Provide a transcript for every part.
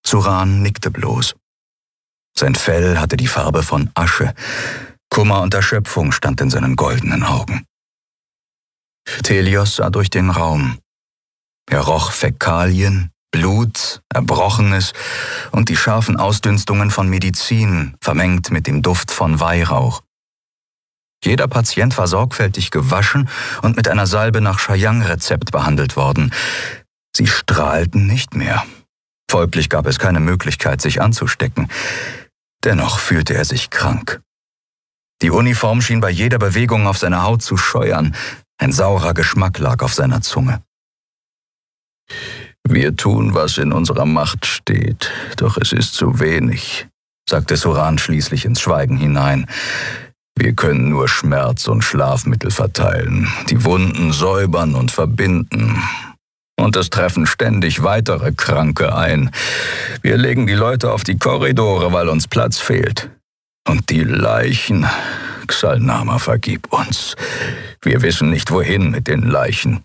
Suran nickte bloß. Sein Fell hatte die Farbe von Asche. Kummer und Erschöpfung stand in seinen goldenen Augen. Telios sah durch den Raum. Er roch Fäkalien, Blut, Erbrochenes und die scharfen Ausdünstungen von Medizin, vermengt mit dem Duft von Weihrauch. Jeder Patient war sorgfältig gewaschen und mit einer Salbe nach Shayang-Rezept behandelt worden. Sie strahlten nicht mehr. Folglich gab es keine Möglichkeit, sich anzustecken. Dennoch fühlte er sich krank. Die Uniform schien bei jeder Bewegung auf seine Haut zu scheuern. Ein saurer Geschmack lag auf seiner Zunge. »Wir tun, was in unserer Macht steht, doch es ist zu wenig«, sagte Suran schließlich ins Schweigen hinein. »Wir können nur Schmerz- und Schlafmittel verteilen, die Wunden säubern und verbinden. Und es treffen ständig weitere Kranke ein. Wir legen die Leute auf die Korridore, weil uns Platz fehlt. Und die Leichen, Xalnama, vergib uns. Wir wissen nicht, wohin mit den Leichen.«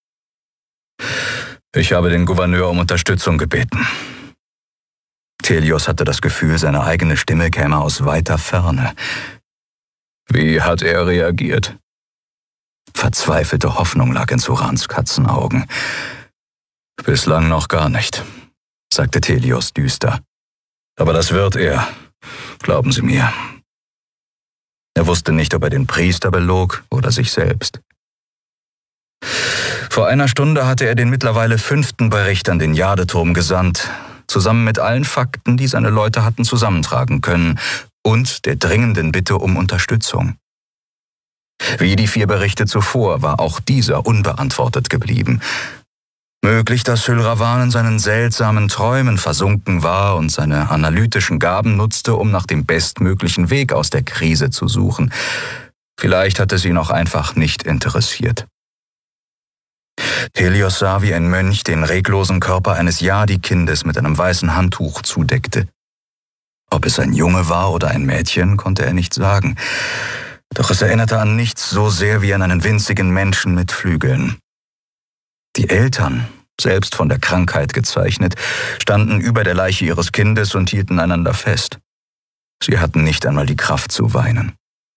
Ich habe den Gouverneur um Unterstützung gebeten. Telios hatte das Gefühl, seine eigene Stimme käme aus weiter Ferne. Wie hat er reagiert? Verzweifelte Hoffnung lag in Surans Katzenaugen. Bislang noch gar nicht, sagte Telios düster. Aber das wird er, glauben Sie mir. Er wusste nicht, ob er den Priester belog oder sich selbst. Vor einer Stunde hatte er den mittlerweile 5. Bericht an den Jadeturm gesandt, zusammen mit allen Fakten, die seine Leute hatten zusammentragen können, und der dringenden Bitte um Unterstützung. Wie die 4 Berichte zuvor war auch dieser unbeantwortet geblieben. Möglich, dass Hülrawan in seinen seltsamen Träumen versunken war und seine analytischen Gaben nutzte, um nach dem bestmöglichen Weg aus der Krise zu suchen. Vielleicht hatte es ihn auch einfach nicht interessiert. Telios sah, wie ein Mönch den reglosen Körper eines Yadi-Kindes mit einem weißen Handtuch zudeckte. Ob es ein Junge war oder ein Mädchen, konnte er nicht sagen. Doch es erinnerte an nichts so sehr wie an einen winzigen Menschen mit Flügeln. Die Eltern, selbst von der Krankheit gezeichnet, standen über der Leiche ihres Kindes und hielten einander fest. Sie hatten nicht einmal die Kraft zu weinen.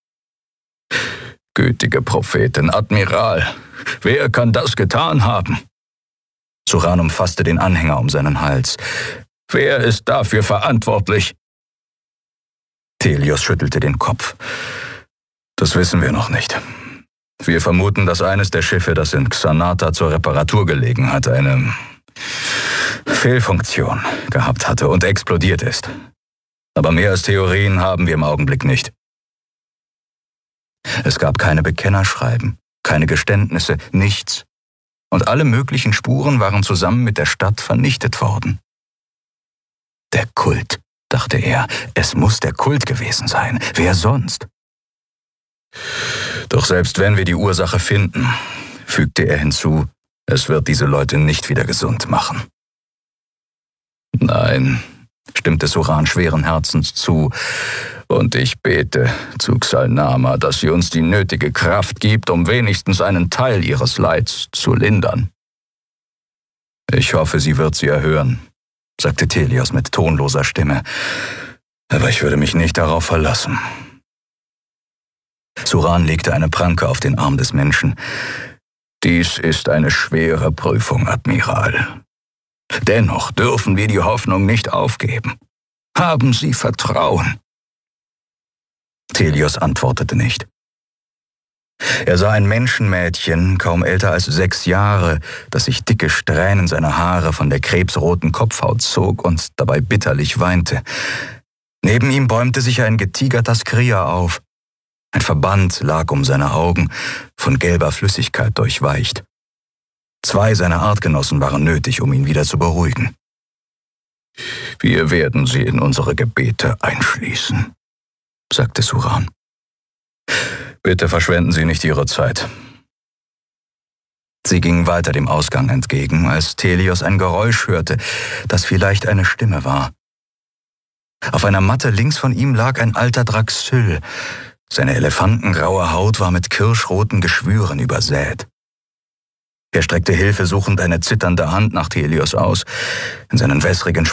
»Gütige Prophetin, Admiral, wer kann das getan haben?« Suran umfasste den Anhänger um seinen Hals. »Wer ist dafür verantwortlich?« Telios schüttelte den Kopf. »Das wissen wir noch nicht. Wir vermuten, dass eines der Schiffe, das in Xanata zur Reparatur gelegen hat, eine Fehlfunktion gehabt hatte und explodiert ist. Aber mehr als Theorien haben wir im Augenblick nicht.« Es gab keine Bekennerschreiben, keine Geständnisse, nichts. Und alle möglichen Spuren waren zusammen mit der Stadt vernichtet worden. Der Kult, dachte er, es muss der Kult gewesen sein. Wer sonst? Doch selbst wenn wir die Ursache finden, fügte er hinzu, es wird diese Leute nicht wieder gesund machen. Nein, stimmte Suran schweren Herzens zu, und ich bete zu Xalnama, dass sie uns die nötige Kraft gibt, um wenigstens einen Teil ihres Leids zu lindern. Ich hoffe, sie wird sie erhören, sagte Telios mit tonloser Stimme, aber ich würde mich nicht darauf verlassen. Suran legte eine Pranke auf den Arm des Menschen. Dies ist eine schwere Prüfung, Admiral. Dennoch dürfen wir die Hoffnung nicht aufgeben. Haben Sie Vertrauen. Telios antwortete nicht. Er sah ein Menschenmädchen, kaum älter als 6 Jahre, das sich dicke Strähnen seiner Haare von der krebsroten Kopfhaut zog und dabei bitterlich weinte. Neben ihm bäumte sich ein getigerter Skria auf. Ein Verband lag um seine Augen, von gelber Flüssigkeit durchweicht. 2 seiner Artgenossen waren nötig, um ihn wieder zu beruhigen. »Wir werden Sie in unsere Gebete einschließen«, sagte Suran. »Bitte verschwenden Sie nicht Ihre Zeit.« Sie gingen weiter dem Ausgang entgegen, als Telios ein Geräusch hörte, das vielleicht eine Stimme war. Auf einer Matte links von ihm lag ein alter Draxyl. Seine elefantengraue Haut war mit kirschroten Geschwüren übersät. Er streckte hilfesuchend eine zitternde Hand nach Telios aus. In seinen wässrigen